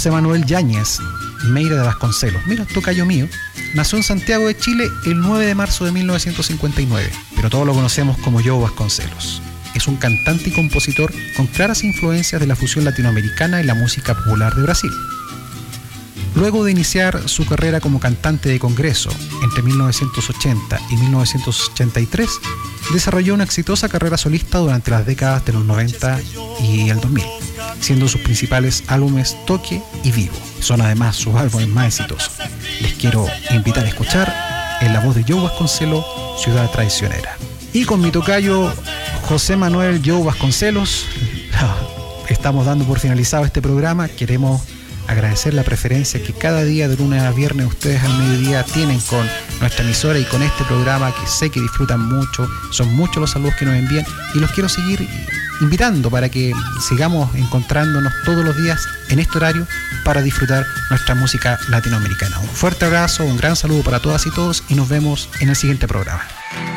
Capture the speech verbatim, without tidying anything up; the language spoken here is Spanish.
José Manuel Yáñez Meira de Vasconcelos, mira, tocayo mío, nació en Santiago de Chile el nueve de marzo de mil novecientos cincuenta y nueve, pero todos lo conocemos como Joe Vasconcelos. Es un cantante y compositor con claras influencias de la fusión latinoamericana y la música popular de Brasil. Luego de iniciar su carrera como cantante de congreso entre mil novecientos ochenta y mil novecientos ochenta y tres, desarrolló una exitosa carrera solista durante las décadas de los noventa y el dos mil, siendo sus principales álbumes Toque y Vivo. Son además sus álbumes más exitosos. Les quiero invitar a escuchar en la voz de Joe Vasconcelos, Ciudad Traicionera. Y con mi tocayo José Manuel Joe Vasconcelos, estamos dando por finalizado este programa. Queremos agradecer la preferencia que cada día de lunes a viernes ustedes al mediodía tienen con nuestra emisora y con este programa, que sé que disfrutan mucho. Son muchos los saludos que nos envían y los quiero seguir invitando para que sigamos encontrándonos todos los días en este horario para disfrutar nuestra música latinoamericana. Un fuerte abrazo, un gran saludo para todas y todos y nos vemos en el siguiente programa.